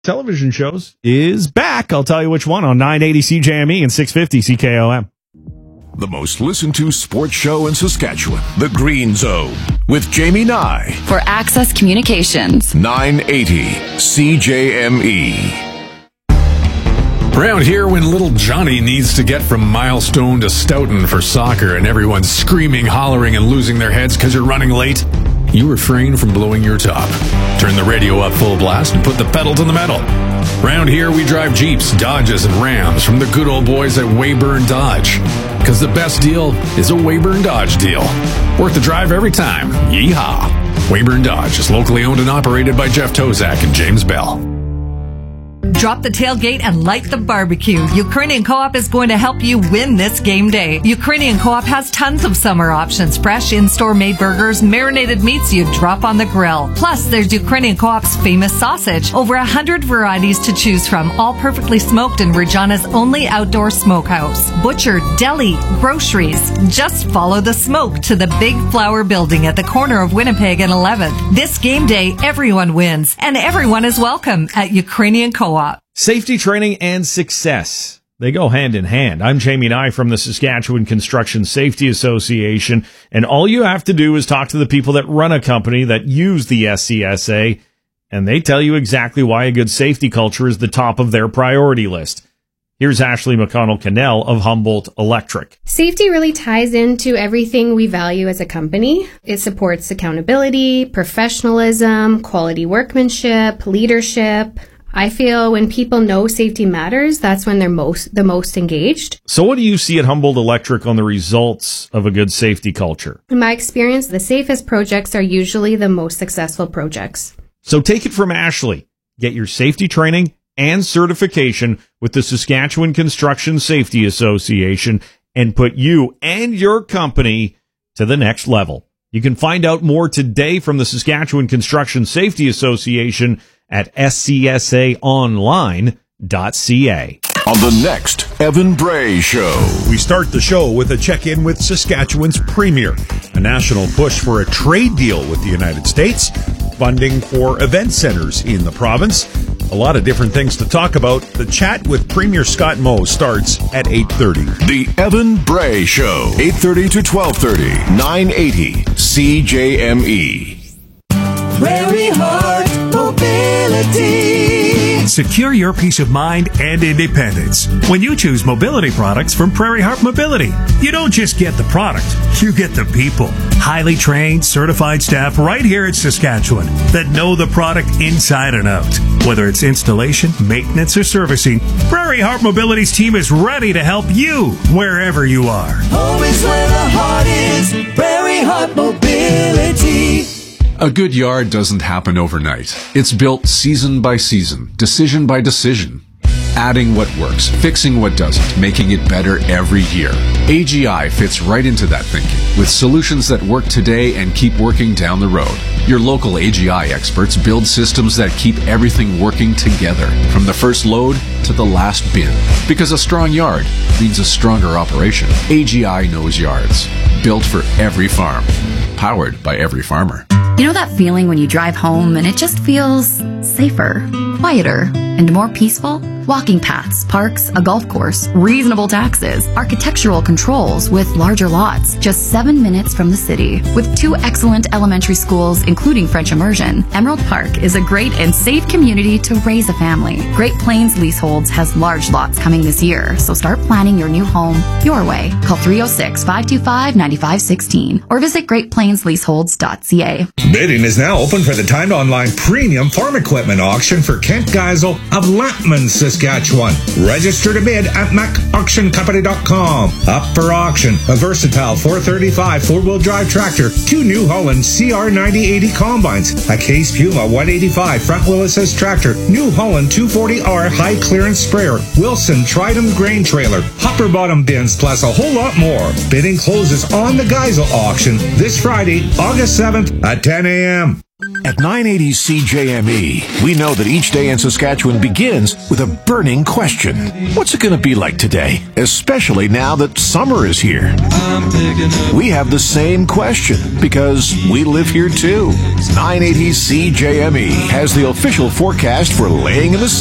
television shows is back. I'll tell you which one on 980 CJME and 650 CKOM. The most listened to sports show in Saskatchewan, The Green Zone, with Jamie Nye. For Access Communications. 980 CJME. Around here, when little Johnny needs to get from Milestone to Stoughton for soccer and everyone's screaming, hollering, and losing their heads because you're running late, you refrain from blowing your top. Turn the radio up full blast and put the pedal to the metal. Around here, we drive Jeeps, Dodges, and Rams from the good old boys at Weyburn Dodge. Because the best deal is a Weyburn Dodge deal. Worth the drive every time. Yeehaw! Weyburn Dodge is locally owned and operated by Jeff Tozak and James Bell. Drop the tailgate and light the barbecue. Ukrainian Co-op is going to help you win this game day. Ukrainian Co-op has tons of summer options. Fresh in-store made burgers, marinated meats you drop on the grill. Plus, there's Ukrainian Co-op's famous sausage. Over 100 varieties to choose from, all perfectly smoked in Regina's only outdoor smokehouse. Butcher, deli, groceries. Just follow the smoke to the Big Flower Building at the corner of Winnipeg and 11th. This game day, everyone wins, and everyone is welcome at Ukrainian Co-op. Safety training and success. They go hand in hand. I'm Jamie Nye from the Saskatchewan Construction Safety Association, and all you have to do is talk to the people that run a company that use the SCSA, and they tell you exactly why a good safety culture is the top of their priority list. Here's Ashley McConnell-Cannell of Humboldt Electric. Safety really ties into everything we value as a company. It supports accountability, professionalism, quality workmanship, leadership. I feel when people know safety matters, that's when they're the most engaged. So what do you see at Humboldt Electric on the results of a good safety culture? In my experience, the safest projects are usually the most successful projects. So take it from Ashley. Get your safety training and certification with the Saskatchewan Construction Safety Association and put you and your company to the next level. You can find out more today from the Saskatchewan Construction Safety Association at scsaonline.ca. On the next Evan Bray Show. We start the show with a check-in with Saskatchewan's Premier, a national push for a trade deal with the United States, funding for event centers in the province. A lot of different things to talk about. The chat with Premier Scott Moe starts at 8:30. The Evan Bray Show, 8:30 to 12:30, 980 CJME. Prairie Heart Mobility. Secure your peace of mind and independence when you choose mobility products from Prairie Heart Mobility. You don't just get the product, you get the people. Highly trained, certified staff right here in Saskatchewan that know the product inside and out. Whether it's installation, maintenance, or servicing, Prairie Heart Mobility's team is ready to help you wherever you are. Home is where the heart is. Prairie Heart Mobility. A good yard doesn't happen overnight. It's built season by season, decision by decision. Adding what works, fixing what doesn't, making it better every year. AGI fits right into that thinking, with solutions that work today and keep working down the road. Your local AGI experts build systems that keep everything working together, from the first load to the last bin. Because a strong yard means a stronger operation. AGI knows yards. Built for every farm. Powered by every farmer. You know that feeling when you drive home and it just feels safer, quieter, and more peaceful? Walking paths, parks, a golf course, reasonable taxes, architectural controls with larger lots, just 7 minutes from the city. With 2 excellent elementary schools, including French immersion, Emerald Park is a great and safe community to raise a family. Great Plains Leaseholds has large lots coming this year, so start planning your new home your way. Call 306-525-9516 or visit greatplainsleaseholds.ca. Bidding is now open for the timed online premium farm equipment auction for Kent Geisel of Lampman, Saskatchewan. Register to bid at macauctioncompany.com. Up for auction, a versatile 435 four-wheel drive tractor, 2 New Holland CR9080 combines, a Case Puma 185 front-wheel assist tractor, New Holland 240R high clearance sprayer, Wilson Tridem grain trailer, hopper bottom bins, plus a whole lot more. Bidding closes on the Geisel auction this Friday, August 7th at 10 a.m. At 980 CJME, we know that each day in Saskatchewan begins with a burning question. What's it going to be like today, especially now that summer is here? We have the same question because we live here too. 980 CJME has the official forecast for laying in the